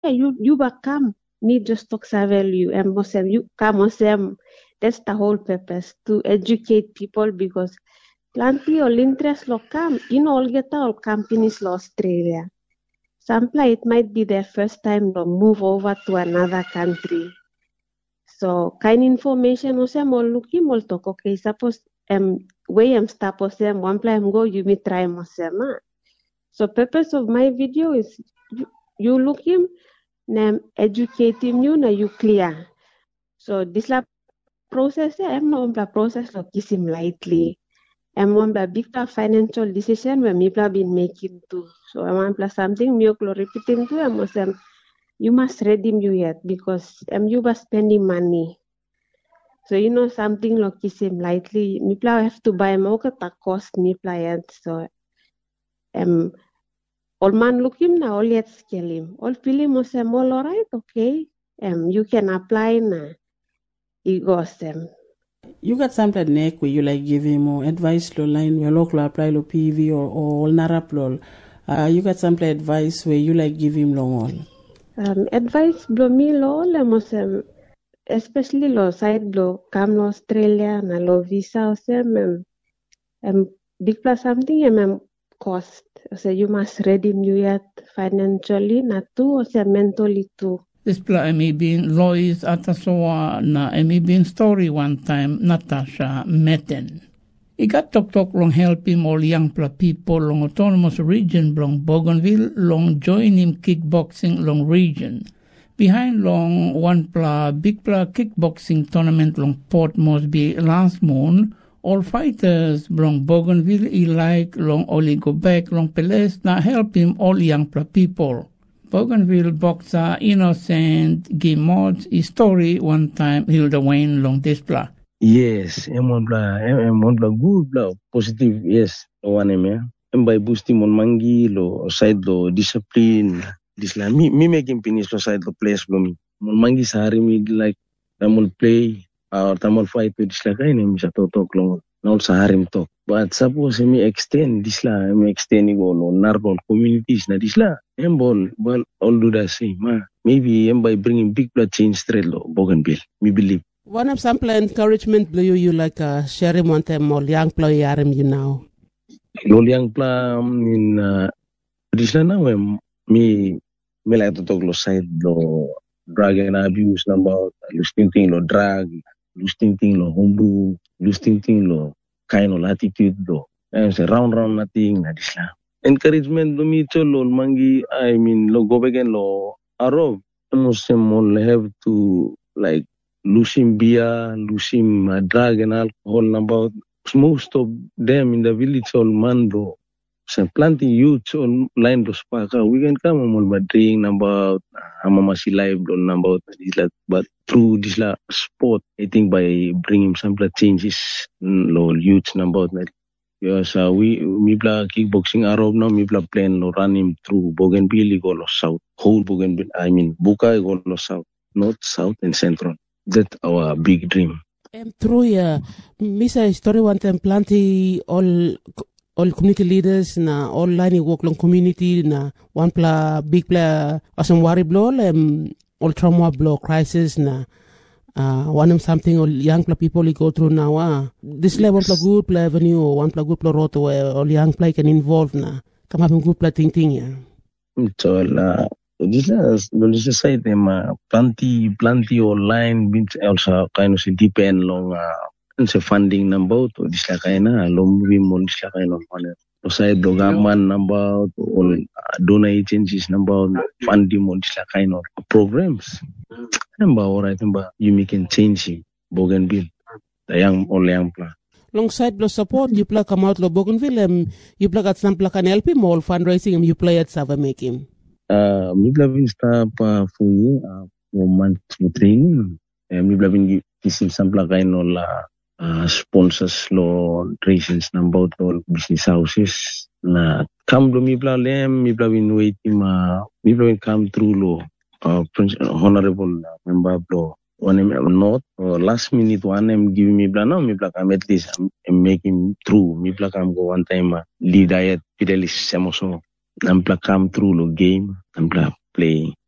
you come. Me just talk savel you and Mosem, you come Mosem. That's the whole purpose, to educate people, because plenty all interest lo come. You know, all get all companies lo Australia. Sample it might be their first time to move over to another country. So kind information Mosem all looking all talk. Okay, suppose way stop Mosem, one plan go you may try Mosem. So purpose of my video is you look him, educate him you na you clear. So this la process I'm not process lo kiss him lightly. I'm one big financial decision where people have been making too. So I want plus something me repeating too. You must redeem you yet, because you were spending money. So you know something lo kiss him lightly. Me have to buy more that cost me yet. So all man look him now, all yet scale him. All feel him was all alright, okay. You can apply na. He goes You got something neck where you like give him more advice lo line where local apply lo PV or narap lol. You got something advice where you like give him long all. Advice blow me lo especially lo side blow come to Australia na lo visa big plus something cost. So you must redeem you yet financially na too or mentally too. This pla emi bin Lois Atasoa na emi bin story one time Natasha Meten. I got talk long help him all young pla people long autonomous region long Bougainville long join him kickboxing long region. Behind long one pla big pla kickboxing tournament long Port Moresby last month. All fighters long Bougainville I like long only go back long Peles na help him all young pla people. Bougainville boxer Innocent Gimod story one time Hilda Wayne long display. Yes, I'm one good blah positive, yes, one by boosting on mangi lo side lo discipline. This la me making finish lo side lo place lo me. Mangi sari me like tamol play or tamol fight to this la kain me sa talk long. Now sahari talk. But suppose me extend this la, me extend go lo narbol communities na this la. Well, all do that same. Maybe by bringing big blood change straight lo Bougainville. Me believe. One of some encouragement blue you like sharing one time more young play you now. Lo young pla in this la now me like to talk lo side lo drug and abuse about losing thing lo drug, losing thing lo homebrew, losing thing lo kind of attitude lo. And say round nothing na this la. Encouragement to me cholo mangi I mean lo go back and lo arrow Muslim have to like losing beer, losing drug and alcohol about most of them in the village all man bro. So plenty youth on line to spark we can come on but drink about amamasi life about this but through this sport I think by bringing some changes lo youth about that. Yes, we play kickboxing Arab now. We play plan lo run him through Bougainville go lo south. Whole Bougainville, I mean Bukai go lo south, north, south, and central. That's our big dream. Through Misa story one time plenty all community leaders na all line work long community na one big player asam worry blow all trauma blow crisis na. One of something all young people go through now. This level of good play avenue or one good play road where all young play can involve na. Come up good play thing yeah. So this is say them plenty online also kind of depend long funding number to this la kaina long we mon this la kaina on side the government number all donor agencies number funding on this la kaina programs. Alright, you can change him, Bougainville, the young plan. Alongside the support, you play come out lo Bougainville, you play at some can help him all fundraising, you play at Sava make him. Me blavin stop for you, 1 month to training. Me blavin kisim some plakain all sponsors lo raisins number all business houses. Na come to me blavin wait him, me blavin come through lo. Honorable member blow one not last minute one give me blah no me black I'm at least I'm making through me black I'm go one time lead diet fidelis semoso I'm black come through the game I'm black playing